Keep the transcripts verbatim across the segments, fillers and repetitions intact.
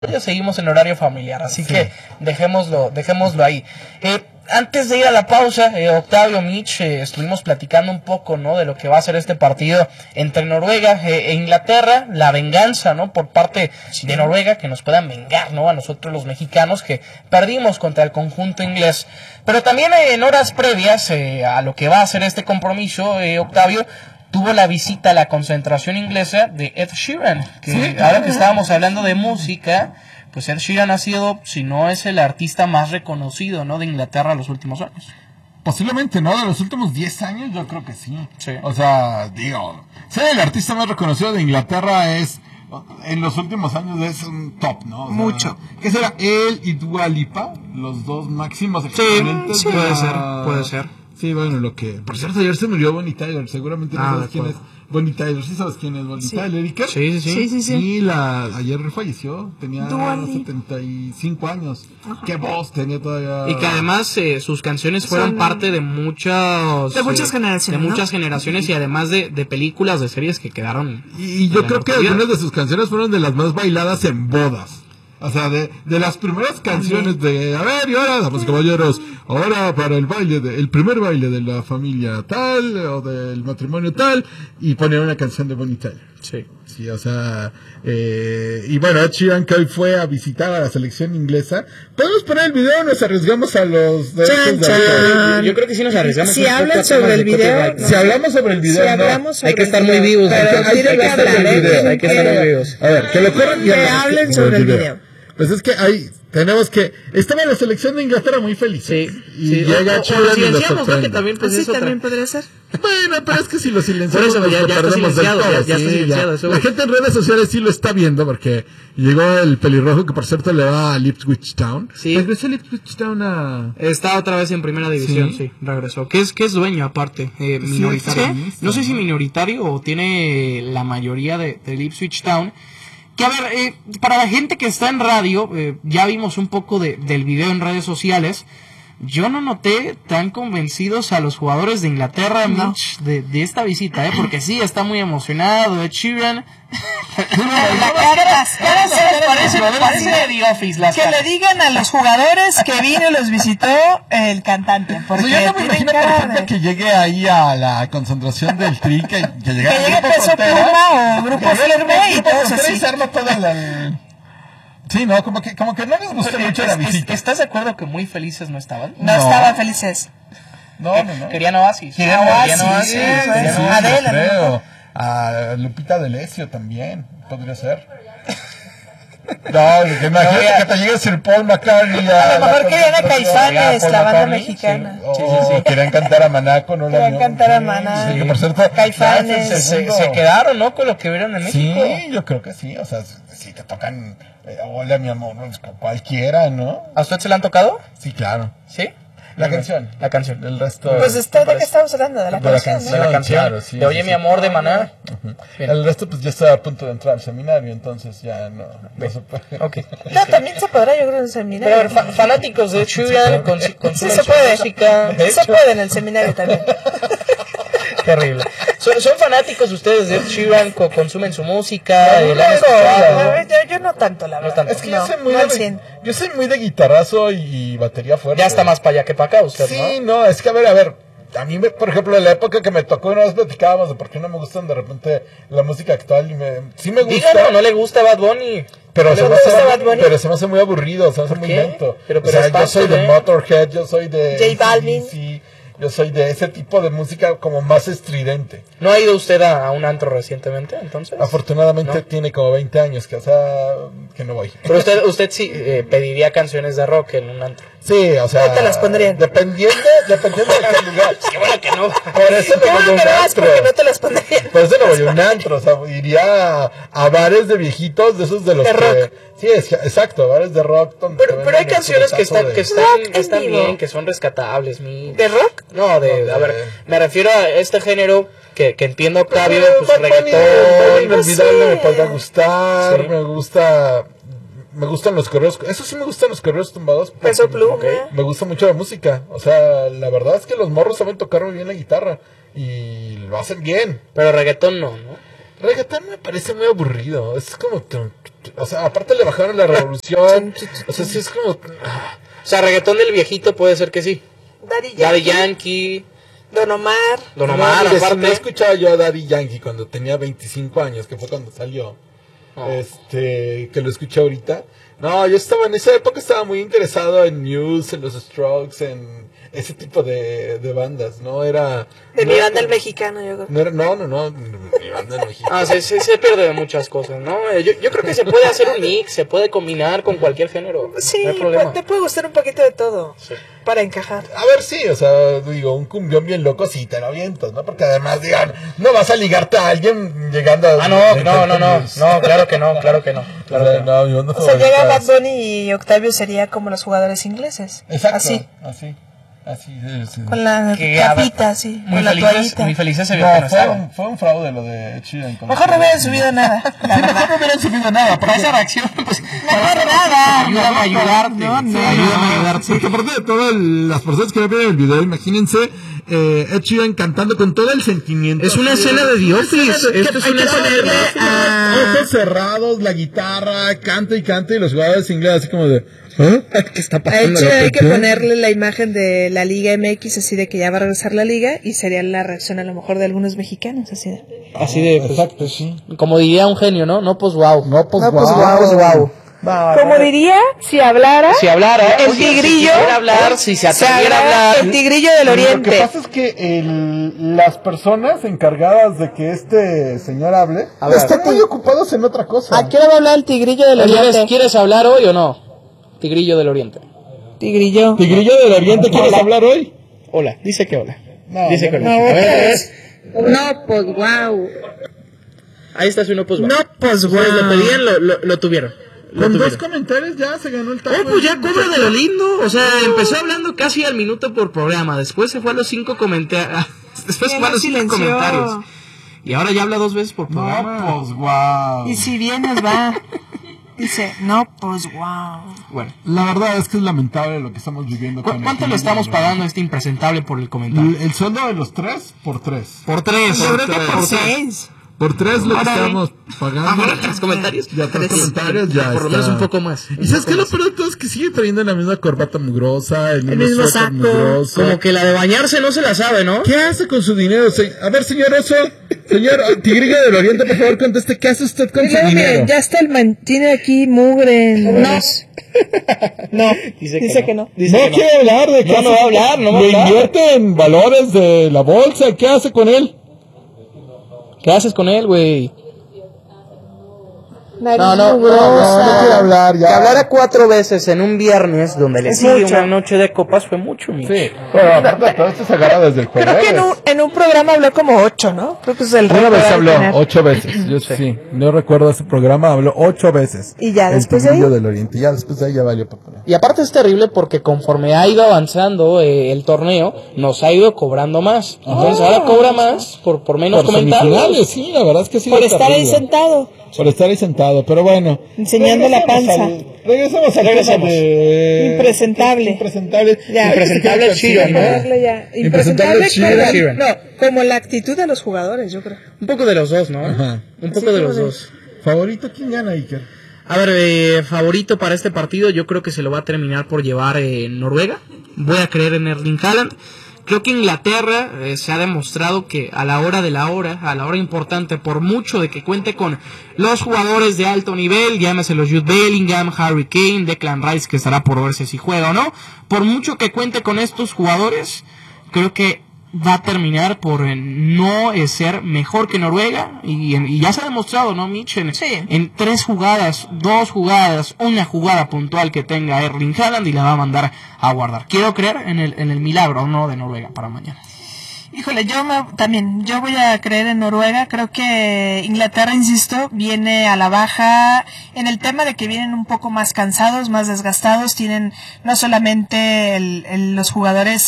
seguimos en horario familiar, así sí. que dejémoslo, dejémoslo ahí. Eh, antes de ir a la pausa, eh, Octavio, Mitch, eh, estuvimos platicando un poco, ¿no?, de lo que va a ser este partido entre Noruega eh, e Inglaterra, la venganza, ¿no?, por parte sí. de Noruega, que nos puedan vengar, ¿no?, a nosotros los mexicanos que perdimos contra el conjunto inglés. Pero también eh, en horas previas eh, a lo que va a ser este compromiso, eh, Octavio, tuvo la visita a la concentración inglesa de Ed Sheeran, que sí, ahora que estábamos hablando de música, pues Ed Sheeran ha sido, si no es el artista más reconocido, ¿no?, de Inglaterra en los últimos años. Posiblemente, ¿no? De los últimos diez años yo creo que sí. sí. O sea, digo, ser el artista más reconocido de Inglaterra es, en los últimos años es un top, ¿no? O sea, mucho. ¿Qué será? Él y Dua Lipa, los dos máximos exponentes. Sí, sí. Puede ser, puede ser. Sí, bueno, lo que... Por cierto, ayer se murió Bonnie Tyler. Seguramente no ah, sabes quién es Bonnie Tyler. ¿Sí sabes quién es Bonnie sí. Tyler, Erika? Sí, sí, sí. Sí, sí, sí. Sí, la, ayer falleció. Tenía setenta y cinco años. Ajá. Qué voz tenía todavía. Y que además eh, sus canciones fueron Son, parte de muchas... De muchas eh, generaciones, De muchas ¿no? generaciones y además de, de películas, de series que quedaron... Y, y yo creo que algunas de sus canciones fueron de las más bailadas en bodas. O sea, de, de las primeras canciones de, a ver, y ahora, damas y caballeros, ahora para el baile, de, el primer baile de la familia tal, o del matrimonio tal, y poner una canción de Bonnie Tyler. Sí. Sí, o sea, eh, y bueno, Ed Sheeran, que hoy fue a visitar a la selección inglesa. ¿Podemos poner el video o nos arriesgamos a los derechos de yo, yo creo que sí nos arriesgamos. Si hablan sobre el video, no. Si hablamos sobre el video, si no. Sobre hay que estar muy vivos. Pero hay, hay, que estar muy vivos. Hay que estar muy vivos. A ver, que lo corran y que hablen sobre el video. Pues es que hay, tenemos que, estaba la selección de Inglaterra muy feliz. Sí, y sí. llega o, Sheeran o y nos sorprende. Que también, pues, sí, eso también otra. podría ser. Bueno, pero es que si lo silenciamos, eso, ya, ya está silenciado, todo, ya, ya sí, está silenciado. Eso la voy. gente en redes sociales sí lo está viendo porque llegó el pelirrojo que por cierto le va a Ipswich Town. Sí. Regresó el Ipswich Town a... Está otra vez en primera división, sí, sí regresó. Que es, que es dueño aparte, eh, minoritario. ¿Sí? No sé si minoritario o tiene la mayoría de, del Ipswich Town. Que a ver, eh, para la gente que está en radio, eh, ya vimos un poco de, del video en redes sociales. Yo no noté tan convencidos a los jugadores de Inglaterra, no. Mitch, de, de esta visita, ¿eh? Porque sí, está muy emocionado, Ed Sheeran. La cara, las caras parece, parece de The Office, las que caras. le digan a los jugadores que vino y los visitó el cantante. Porque yo no me imagino, por ejemplo, de... que llegue ahí a la concentración del Tri, que, que llegue, que llegue Peso Pluma o Grupo Firme y todos así. Se arma toda la... Sí, no, como que, como que no les gustó mucho la visita. ¿Estás de acuerdo que muy felices no estaban? No, no. estaban felices. No, no, no. Querían Oasis. Querían Oasis. Adele, creo. A Lupita D'Alessio también, podría ser. No, que imagínate que te llegue Sir Paul McCartney. A lo mejor querían a Caifanes, la banda mexicana. Sí, sí, sí. Querían cantar a Maná con una. Querían cantar a Maná. Sí, que por cierto, Caifanes. Se, se, se quedaron, ¿no? Con lo que vieron en México. Sí, yo creo que sí. O sea, si te tocan, eh, hola mi amor, cualquiera, ¿no? ¿A usted se la han tocado? Sí, claro. ¿Sí? La canción. La canción. El resto. Pues está, ¿de qué estamos hablando? De la, de canción, la canción. ¿no? De la canción. Claro, sí, de Oye sí, mi sí. amor de Maná. Uh-huh. El resto, pues ya está a punto de entrar al seminario, entonces ya no, no se puede. Okay. No, también se podrá, yo creo, en el seminario. Pero fa fanáticos de Sheeran con, con sí se puede. música. Sí se puede en el seminario también. Terrible. ¿Son, ¿Son fanáticos ustedes de Ed Sheeran? ¿Consumen su música? No, ¿El no, han escuchado? no, yo, yo no tanto, la verdad. No tanto. Es que yo no, soy muy no de, yo soy muy de guitarrazo y batería fuerte. Ya está más para allá que para acá usted, sí, ¿no? no, es que a ver, a ver. A mí, me, por ejemplo, en la época que me tocó, una vez platicábamos de por qué no me gustan de repente la música actual. Y me, sí me gusta. Dígalo, no le gusta Bad Bunny. Pero, ¿No se le me gusta hace, Bad Bunny? pero se me hace muy aburrido, se me hace muy qué? lento. Pero, pero o sea, es yo soy de ¿eh? Motorhead, yo soy de J Balvin. Sí, yo soy de ese tipo de música como más estridente. ¿No ha ido usted a, a un antro recientemente, entonces? Afortunadamente ¿No? Tiene como veinte años que, o sea, que no voy. Pero usted, usted sí eh, pediría canciones de rock en un antro. Sí, o sea, no te las pondrían. Dependiendo, dependiendo de qué lugar. Qué bueno que no. Por eso Qué no voy a bueno un que no vas antro. porque no te las pondrían. Por eso no voy a un antro, o sea, iría a, a bares de viejitos, de esos de los de que... rock. Sí, es, exacto, bares de rock. Donde Pero, pero hay canciones que están, de... que están, Rock que están en vivo. bien, que son rescatables. Mi... ¿De rock? No, de, No, a ver, de- me refiero a este género que, que entiendo Octavio, Pero pues Bad Bunny, reggaetón. Inolvidable, me sí. podrá gustar, Sí. me gusta... Me gustan los correos, eso sí me gustan los correos tumbados. porque Peso Pluma. Ok. Me gusta mucho la música, o sea, la verdad es que los morros saben tocar muy bien la guitarra y lo hacen bien. Pero reggaetón no, ¿no? Reggaetón me parece muy aburrido, es como... tun, o sea, aparte le bajaron la revolución. O sea, sí es como... O sea, reggaetón del viejito puede ser que sí. Daddy Yankee. Daddy Yankee. Don Omar. Don Omar, no, aparte. no escuchaba yo a Daddy Yankee cuando tenía veinticinco años, que fue cuando salió. Oh. Este, que lo escuché ahorita. No, yo estaba en esa época, estaba muy interesado en News, en los Strokes, en ese tipo de, de bandas, ¿no? Era... De no mi era, banda el mexicano, yo creo. No, era, no, no, no, mi banda el mexicano. Ah, se, se, se pierde de muchas cosas, ¿no? Yo, yo creo que se puede hacer un mix, se puede combinar con cualquier género. Sí, no hay problema. te puede gustar un poquito de todo. Sí. Para encajar. A ver, sí, o sea, digo, un cumbión bien loco, sí, te lo avientas, ¿no? Porque además, digan, no vas a ligarte a alguien llegando a... Ah, no, no, no, no, no, claro que no, claro que no. Claro o sea, que no. no, mi banda O sea, favorita llega Bad es- Bunny y Octavio sería como los jugadores ingleses. Exacto. Así, Así. Así, sí, sí. con la Que, a ver, capita, así, Muy con la felices, toallita. muy felices se vio No, que no fue, estaban. un, fue un fraude lo de Sheeran. con- Mejor no hubieran subido nada. Sí, mejor no hubieran subido nada. Para Porque, esa reacción, pues, Mejor nada. ayúdame a ayudarte. No, no, sí, ayúdame a ayudarte. porque aparte de todas las personas que vieron el video, imagínense eh, Ed Sheeran cantando con todo el sentimiento. Es una escena de The Office. Esto es una escena de The Office. Ojos cerrados, la guitarra, canta y canta, y los jugadores ingleses así como de... ¿eh? ¿Qué está A pasando? hecho, hay que ponerle la imagen de la Liga M X, así de que ya va a regresar la Liga, y sería la reacción a lo mejor de algunos mexicanos, así de... Así de, pues, Exacto, sí. como diría un genio, ¿no? No, pues wow. No, pues No, pues guau. wow. Pues, wow. Como diría, si hablara, Si hablara, el oye, tigrillo, si quisiera hablar, si se se atreviera a hablara hablar. el tigrillo del Lo que oriente. pasa es que el, las personas encargadas de que este señor hable A ver. están muy ocupados en otra cosa. ¿A qué hora va a hablar el tigrillo del ¿Quieres, oriente? ¿Quieres hablar hoy o no? Tigrillo del Oriente. Tigrillo. Tigrillo del Oriente, ¿quieres hablar hoy? Hola, dice que hola. No, dice que no, hola. no, A ver, a ver. No, pues wow. Ahí está su no, pues wow. No, pues Ustedes lo wow. pedían, lo, lo, lo tuvieron. Lo Con dos tuvieron. comentarios ya se ganó el taco. Oh, pues ya cobra de lo lindo. O sea, empezó hablando casi al minuto por programa. Después se fue a los cinco comentarios. Después Ya fue a no los cinco silenció. comentarios. Y ahora ya habla dos veces por programa. No, pues guau. Y si bien nos va, dice, no, pues wow. Bueno, La verdad es que es lamentable lo que estamos viviendo. ¿cu- con el ¿cuánto le Tigrillo estamos del pagando a este impresentable por el comentario? Oriente. El, el sueldo de los tres por tres. Por tres. Por Yo creo que tres. por Seis. Por tres lo que Órale. estamos pagando. Ah, bueno, tres comentarios. Ya tres comentarios, ya Por lo está. menos un poco más. ¿Y sabes qué? Lo peor de todo es que sigue trayendo la misma corbata mugrosa, el mismo, mismo suéter saco. mugroso. Como que la de bañarse no se la sabe, ¿no? ¿Qué hace con su dinero? Se- A ver, señor Oso, señor Tigrillo del Oriente, por favor, conteste, ¿qué hace usted con Y su luego, dinero? miren, ya está el man, tiene aquí mugre en los- No, Dice dice que no. Dice no que no. quiere hablar de qué No, no hace- va a hablar, no va a Lo hablar. invierte en valores de la bolsa, ¿qué hace con él? ¿Qué haces con él, güey? nariz No, no, no, mugrosa. no, no quiere hablar ya. Que hablara cuatro veces en un viernes donde le Es sigue mucho. una noche de copas fue mucho, mi. Sí, pero aparte de todo esto se agarra desde el Creo jueves. que en un, en un programa habló como ocho, ¿no? Creo que es el Una récord vez al habló, tener. ocho veces, yo sí. no recuerdo ese programa, habló ocho veces. Y ya El después de Tigrillo ahí. del Oriente, ya después de ahí ya valió para poner. Y aparte es terrible porque conforme ha ido avanzando eh, el torneo, nos ha ido cobrando más. Entonces ahora cobra más por, por menos Por comentarios. semifinales, sí, la verdad es que sí. Por es estar ahí terrible. sentado. Por estar ahí sentado, pero bueno. Enseñando la Regresemos panza. al- Regresemos al Regresemos. tema de... Impresentable. Impresentable. Ya. Impresentable Sheeran, ¿no? Ponerle ya. Impresentable Impresentable Sheeran. Sheeran. No, como la actitud de los jugadores, yo creo. Un poco de los dos, ¿no? Ajá. Un poco de los como de- dos. ¿Favorito quién gana, Iker? A ver, eh, favorito para este partido, yo creo que se lo va a terminar por llevar eh, Noruega. Voy a creer en Erling Haaland. Creo que Inglaterra eh, se ha demostrado que a la hora de la hora, a la hora importante, por mucho de que cuente con los jugadores de alto nivel, llámese los Jude Bellingham, Harry Kane, Declan Rice, que estará por verse si juega o no, por mucho que cuente con estos jugadores, creo que va a terminar por eh, no eh, ser mejor que Noruega, y, y ya se ha demostrado, ¿no, Mitch? En, Sí. en tres jugadas, dos jugadas, una jugada puntual que tenga Erling Haaland y la va a mandar a guardar. Quiero creer en el, en el milagro, ¿no?, de Noruega para mañana. Híjole, yo me, también, yo voy a creer en Noruega. Creo que Inglaterra, insisto, viene a la baja en el tema de que vienen un poco más cansados, más desgastados. Tienen no solamente el, el- los jugadores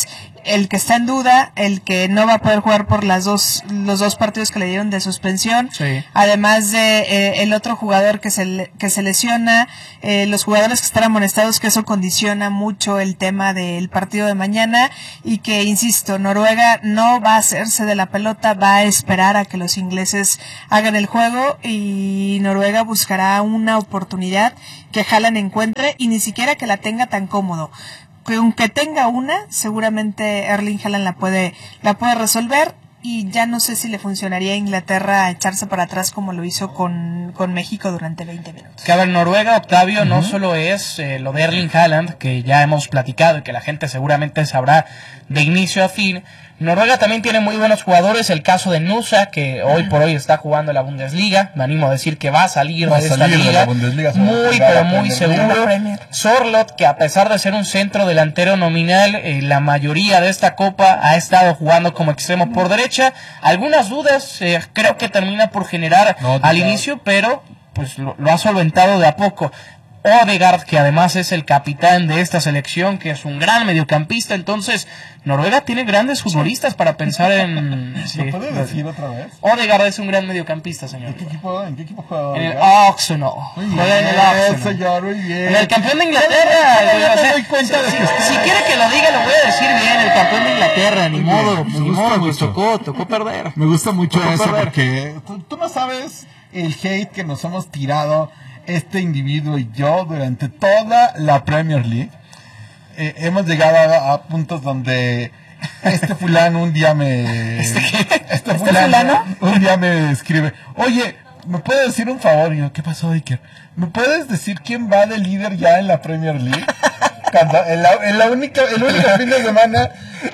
el que está en duda, el que no va a poder jugar por las dos los dos partidos que le dieron de suspensión, sí. además de eh, el otro jugador que se que se lesiona, eh, los jugadores que están amonestados, que eso condiciona mucho el tema del partido de mañana, y que, insisto, Noruega no va a hacerse de la pelota, va a esperar a que los ingleses hagan el juego, y Noruega buscará una oportunidad que Haaland encuentre, y ni siquiera que la tenga tan cómodo. Que aunque tenga una, seguramente Erling Haaland la puede, la puede resolver, y ya no sé si le funcionaría a Inglaterra echarse para atrás como lo hizo con, con México durante veinte minutos. Que a ver, Noruega, Octavio, uh-huh. no solo es eh, lo de Erling Haaland, que ya hemos platicado y que la gente seguramente sabrá de inicio a fin. Noruega también tiene muy buenos jugadores, el caso de Nusa, que hoy por hoy está jugando en la Bundesliga, me animo a decir que va a salir va de a esta salir liga, de la Bundesliga, muy pero muy seguro. Sorloth, que a pesar de ser un centro delantero nominal, eh, la mayoría de esta copa ha estado jugando como extremo por derecha, algunas dudas, eh, creo que termina por generar no, al inicio, pero pues lo, lo ha solventado de a poco. Odegaard, que además es el capitán de esta selección, que es un gran mediocampista, entonces Noruega tiene grandes futbolistas para pensar en... Sí, ¿lo puedes decir otra vez? Odegaard es un gran mediocampista, señor. ¿En qué equipo, en qué equipo juega? En el Arsenal. Juega en el Arsenal. Señor, muy bien. En el campeón de Inglaterra. No me doy cuenta de si, que si quiere que lo diga, lo voy a decir bien. El campeón de Inglaterra, ni modo, ni modo, pues tocó, tocó perder. Me gusta mucho tocó eso perder. Porque tú, tú no sabes el hate que nos hemos tirado este individuo y yo durante toda la Premier League. Eh, hemos llegado a, a puntos donde este fulano un día me este, este fulano un día me escribe, oye, ¿me puedes decir un favor? Y yo, ¿qué pasó, Iker? ¿Me puedes decir quién va de líder ya en la Premier League? Cuando, en, la, en la única el único fin de semana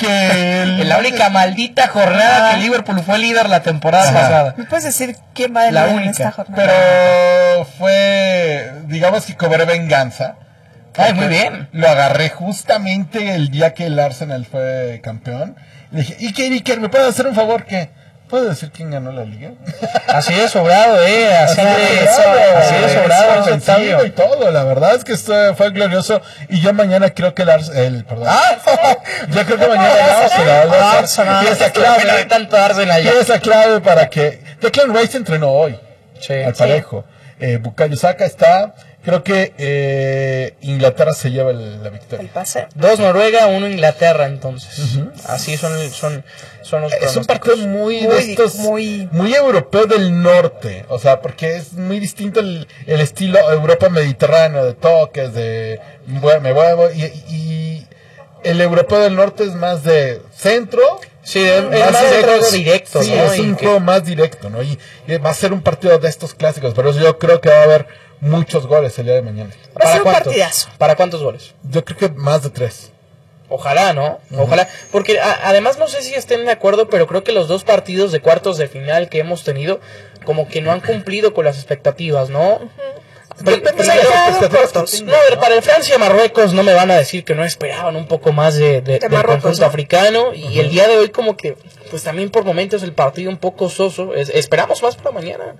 que el, en la única maldita jornada ah. que Liverpool fue líder la temporada Ajá. pasada. ¿Me puedes decir quién va de la líder única. en esta jornada? Pero fue, digamos que cobré venganza. Ay, muy bien. Lo agarré justamente el día que el Arsenal fue campeón. Le dije, Iker, Iker, ¿me puedes hacer un favor? ¿Qué? ¿Puedes decir quién ganó la liga? Así de sobrado, eh. Así, así de sobrado. Así de sobrado, Octavio. Y todo, la verdad es que esto fue glorioso. Y yo mañana creo que el Arsenal, el, perdón. Ah, yo creo que mañana el Arsenal. Arsenal. Y esa clave, de tanto Arsenal ya. Y esa clave para que Declan Rice entrenó hoy. Sí. Al parejo. Sí. Eh, Bukayo Saka está. Creo que eh, Inglaterra se lleva el, la victoria. El pase. Dos Noruega, uno Inglaterra, entonces. Uh-huh. Así son, son, son los Es un partido muy, muy de estos, muy... muy europeo del norte. O sea, porque es muy distinto el, el estilo Europa mediterráneo, de toques, de me muevo. Y, y el europeo del norte es más de centro. Sí, es más, más de juego directo, sí, ¿no? es un juego que... más directo, ¿no? Y, y va a ser un partido de estos clásicos. Pero yo creo que va a haber muchos goles el día de mañana. Va a ser un partidazo. ¿Para cuántos goles? Yo creo que más de tres. Ojalá, ¿no? Uh-huh. Ojalá. Porque a, además no sé si estén de acuerdo, pero creo que los dos partidos de cuartos de final que hemos tenido, como que no han cumplido con las expectativas, ¿no? Uh-huh. Pero, pero, pero, no, no, para el Francia-Marruecos no me van a decir que no esperaban un poco más de, de, de del conjunto, ¿no? africano. Y uh-huh. el día de hoy como que, pues también por momentos el partido un poco soso. Es, esperamos más para mañana.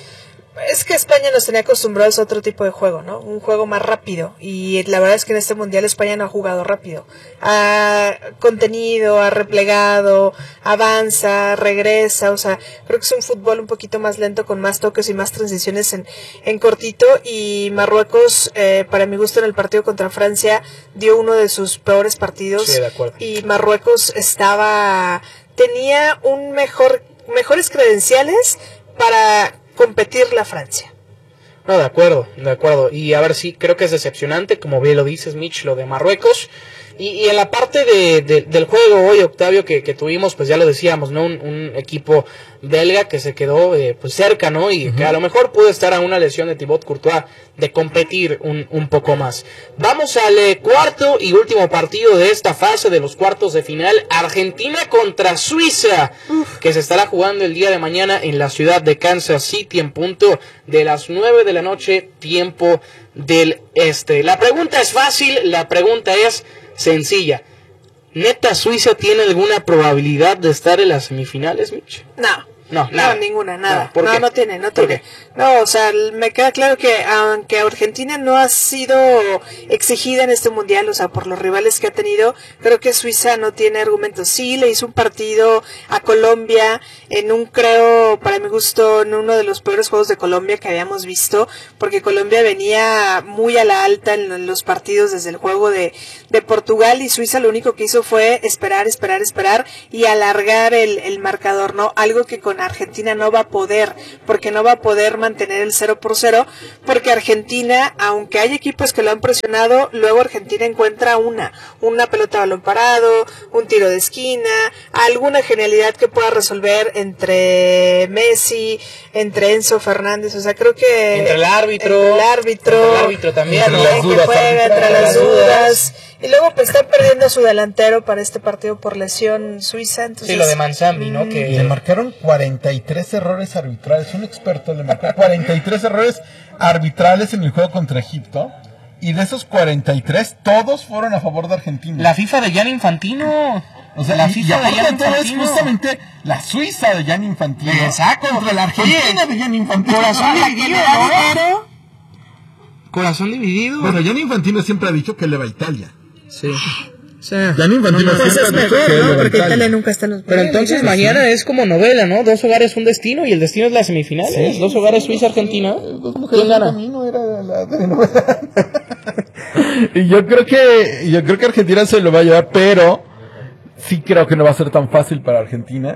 Es que España nos tenía acostumbrados a otro tipo de juego, ¿no? Un juego más rápido. Y la verdad es que en este mundial España no ha jugado rápido. Ha contenido, ha replegado, avanza, regresa. O sea, creo que es un fútbol un poquito más lento, con más toques y más transiciones en, en cortito. Y Marruecos, eh, para mi gusto, en el partido contra Francia, dio uno de sus peores partidos. Sí, de acuerdo. Y Marruecos estaba, tenía un mejor, mejores credenciales para competir la Francia. No, de acuerdo, de acuerdo. Y a ver, sí, creo que es decepcionante, como bien lo dices, Mitch, lo de Marruecos. Y, y en la parte de, de, del juego hoy, Octavio, que, que tuvimos, pues ya lo decíamos, ¿no? Un, un equipo belga que se quedó eh, pues cerca, ¿no? Y uh-huh. que a lo mejor pudo estar a una lesión de Thibaut Courtois de competir un, un poco más. Vamos al eh, cuarto y último partido de esta fase de los cuartos de final. Argentina contra Suiza, Uf. que se estará jugando el día de mañana en la ciudad de Kansas City en punto de las nueve de la noche, tiempo del este. La pregunta es fácil, la pregunta es sencilla. ¿Neta Suiza tiene alguna probabilidad de estar en las semifinales, Mitch? No. No, No, nada. ninguna, nada. No, ¿por No, qué? no tiene, no ¿Por tiene. qué? No, o sea, me queda claro que aunque Argentina no ha sido exigida en este mundial, o sea, por los rivales que ha tenido, creo que Suiza no tiene argumentos. Sí, le hizo un partido a Colombia en un, creo, para mi gusto, en uno de los peores juegos de Colombia que habíamos visto, porque Colombia venía muy a la alta en los partidos desde el juego de, de Portugal, y Suiza lo único que hizo fue esperar, esperar, esperar y alargar el, el marcador, ¿no? Algo que con Argentina no va a poder, porque no va a poder mantener el cero por cero, porque Argentina, aunque hay equipos que lo han presionado, luego Argentina encuentra una, una pelota a balón parado, un tiro de esquina, alguna genialidad que pueda resolver entre Messi, entre Enzo Fernández, o sea, creo que Entre el árbitro, entre el árbitro, entre el árbitro también, entre ¿no? el Las que dudas juega, entre arbitrales, las las dudas. Y luego pues está perdiendo a su delantero para este partido por lesión Suiza, entonces Sí, lo de Manzambi, ¿no? Que Le marcaron cuarenta y tres errores arbitrales. Un experto le marcó cuarenta y tres errores arbitrales en el juego contra Egipto. Y de esos cuarenta y tres, todos fueron a favor de Argentina. la FIFA de Gianni Infantino. O sea, la y, FIFA y de aparte Gianni de todo es Infantino. justamente la Suiza de Gianni Infantino. Exacto. Contra la Argentina de Gianni Infantino. Corazón la que dividido, le da ¿no? dinero. Corazón dividido. Bueno, Gianni Infantino siempre ha dicho que le va a Italia. Sí. Gianni Infantino Pues siempre es ha dicho mejor, que le ¿no? va a Porque Italia. Italia nunca está en los Pero entonces mañana es como novela, ¿no? Dos hogares, un destino, y el destino es la semifinal. Sí. Dos hogares, Suiza-Argentina. Dos mujeres ¿Quién en gana? camino era la telenovela. Y yo creo que yo creo que Argentina se lo va a llevar, pero sí creo que no va a ser tan fácil para Argentina,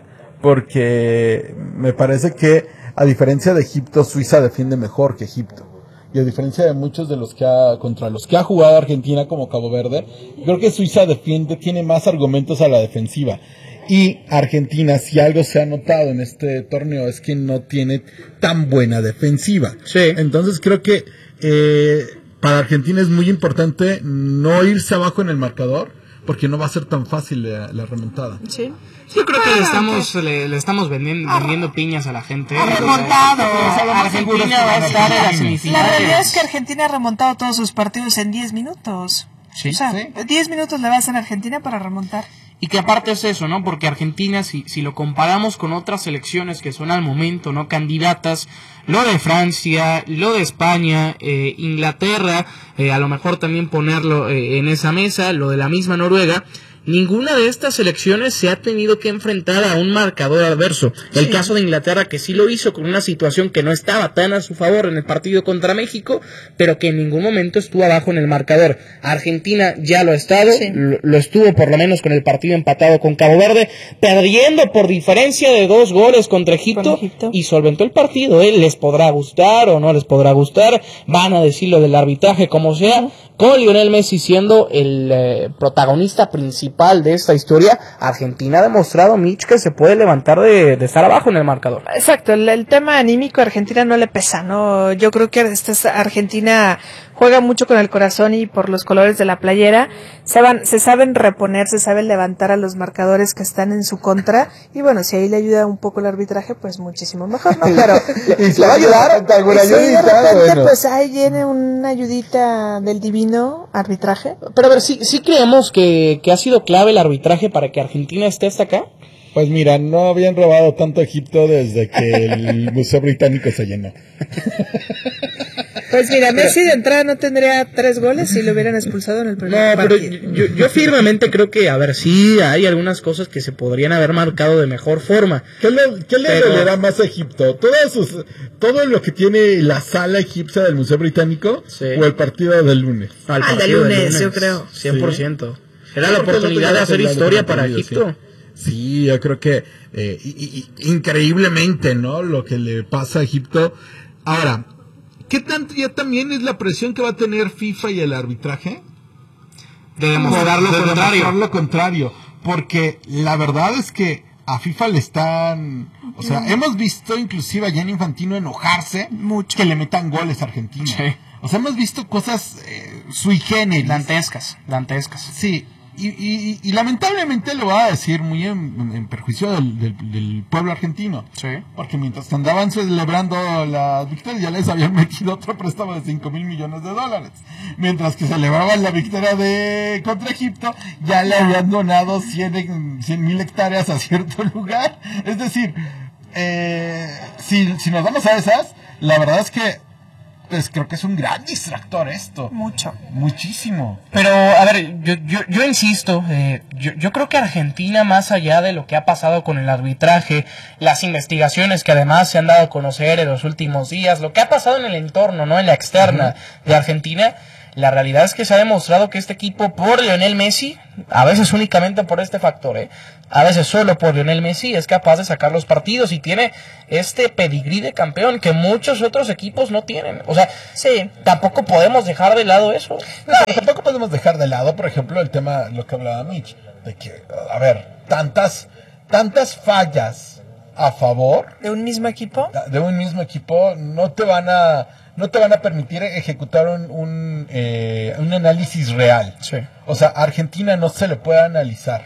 porque me parece que a diferencia de Egipto, Suiza defiende mejor que Egipto. Y a diferencia de muchos de los que ha, contra los que ha jugado Argentina como Cabo Verde, creo que Suiza defiende, tiene más argumentos a la defensiva. Y Argentina, si algo se ha notado en este torneo, es que no tiene tan buena defensiva. Sí. Entonces creo que eh, para Argentina es muy importante no irse abajo en el marcador, porque no va a ser tan fácil la, la remontada. Sí. Yo creo que le estamos, le, le estamos vendiendo, vendiendo piñas a la gente. Ha remontado. Argentina va a estar en las La semifinales. realidad es que Argentina ha remontado todos sus partidos en diez minutos. Sí, o sea, sí. diez minutos le vas a Argentina para remontar. Y que aparte es eso, ¿no? Porque Argentina, si, si lo comparamos con otras selecciones que son al momento, ¿no? Candidatas, lo de Francia, lo de España, eh, Inglaterra, eh, a lo mejor también ponerlo eh, en esa mesa, lo de la misma Noruega. Ninguna de estas selecciones se ha tenido que enfrentar a un marcador adverso. El caso de Inglaterra, que sí lo hizo con una situación que no estaba tan a su favor en el partido contra México, pero que en ningún momento estuvo abajo en el marcador. Argentina ya lo ha estado, Sí. lo, lo estuvo por lo menos con el partido empatado con Cabo Verde, perdiendo por diferencia de dos goles contra Egipto, Con Egipto. y solventó el partido. ¿eh? Les podrá gustar o no les podrá gustar, van a decir lo del arbitraje como sea, con Lionel Messi siendo el eh, protagonista principal de esta historia. Argentina ha demostrado, Mitch, que se puede levantar de, de estar abajo en el marcador. Exacto, el, el tema anímico a Argentina no le pesa, ¿no? Yo creo que esta es- Argentina juega mucho con el corazón y por los colores de la playera. Se, van, se saben reponer, se saben levantar a los marcadores que están en su contra. Y bueno, si ahí le ayuda un poco el arbitraje, pues muchísimo mejor, ¿no? Pero Y se va a ayudar alguna sí, de ayudita, repente, bueno. pues ahí viene una ayudita del divino arbitraje. Pero a ver, ¿sí, sí creemos que, que ha sido clave el arbitraje para que Argentina esté hasta acá? Pues mira, no habían robado tanto Egipto desde que el Museo Británico se llenó. Pues mira, Messi de entrada no tendría tres goles si lo hubieran expulsado en el primer No, pero partido. yo, yo firmemente creo que, a ver, sí hay algunas cosas que se podrían haber marcado de mejor forma. ¿Qué le, qué le Pero- dolerá más a Egipto? ¿Todas sus, ¿Todo lo que tiene la sala egipcia del Museo Británico Sí. o el partido del lunes? Al Ah, de partido del lunes, yo creo. cien por ciento. Era Sí, la porque el oportunidad otro de ya hacer se historia había para perdido, Egipto. Sí. Sí, yo creo que eh, y- y- y- increíblemente, ¿no? Lo que le pasa a Egipto. Ahora, ¿qué tanto ya también es la presión que va a tener FIFA y el arbitraje? De demostrar lo De contrario. demostrar lo contrario, porque la verdad es que a FIFA le están, o sea, hemos visto inclusive a Gianni Infantino enojarse Mucho. que le metan goles a Argentina. Sí. O sea, hemos visto cosas eh, sui generis. Dantescas, dantescas. Sí, y, y, y lamentablemente lo voy a decir muy en, en perjuicio del, del, del pueblo argentino. Sí. Porque mientras que andaban celebrando la victoria, ya les habían metido otro préstamo de cinco mil millones de dólares. Mientras que celebraban la victoria de contra Egipto, ya le habían donado cien mil hectáreas a cierto lugar. Es decir, eh, si, si nos vamos a esas, la verdad es que pues creo que es un gran distractor esto. Mucho. Muchísimo. Pero, a ver, yo, yo, yo insisto, eh, yo, yo creo que Argentina, más allá de lo que ha pasado con el arbitraje, las investigaciones que además se han dado a conocer en los últimos días, lo que ha pasado en el entorno, no en la externa uh-huh. de Argentina, la realidad es que se ha demostrado que este equipo, por Lionel Messi, a veces únicamente por este factor, ¿eh? a veces solo por Lionel Messi, es capaz de sacar los partidos y tiene este pedigrí de campeón que muchos otros equipos no tienen. O sea, sí, tampoco podemos dejar de lado eso. No, tampoco podemos dejar de lado, por ejemplo, el tema, lo que hablaba Mitch, de que, a ver, tantas, tantas fallas a favor de un mismo equipo, de un mismo equipo, no te van a no te van a permitir ejecutar un un, eh, un análisis real. Sí. O sea, a Argentina no se le puede analizar.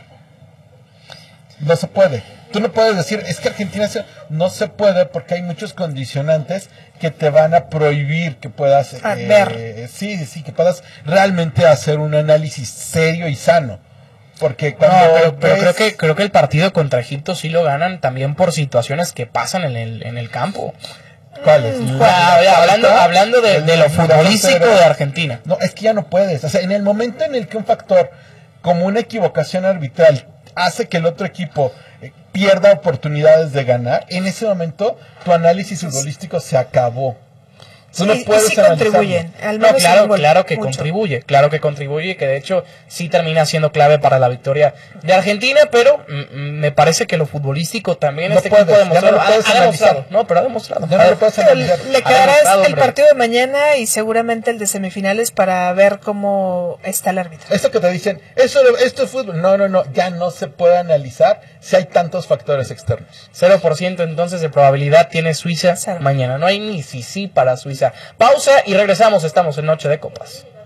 No se puede. Tú no puedes decir, es que Argentina se, no se puede porque hay muchos condicionantes que te van a prohibir que puedas a eh, ver. sí, sí, que puedas realmente hacer un análisis serio y sano. Porque cuando no, pero, pero ves... creo que creo que el partido contra Egipto sí lo ganan también por situaciones que pasan en el en el campo. ¿Cuáles? Mm, la, la, hablando hablando de, de lo futbolístico de Argentina. No, es que ya no puedes. O sea, en el momento en el que un factor como una equivocación arbitral hace que el otro equipo eh, pierda oportunidades de ganar, en ese momento tu análisis futbolístico se acabó. Tú no y, puedes y sí contribuyen, al no, menos claro, claro que mucho. contribuye, claro que contribuye, que de hecho sí termina siendo clave para la victoria de Argentina, pero mm, me parece que lo futbolístico también no este puedes, equipo ha demostrado, no ha, ha demostrado, no, pero ha demostrado. Ya no lo puedes analizar. Le quedará el partido de mañana y seguramente el de semifinales para ver cómo está el árbitro. Esto que te dicen, eso, esto es fútbol, no, no, no, ya no se puede analizar si hay tantos factores externos. cero por ciento entonces de probabilidad tiene Suiza Cero. mañana, no hay ni sí sí para Suiza. Pausa y regresamos, estamos en Noche de Copas.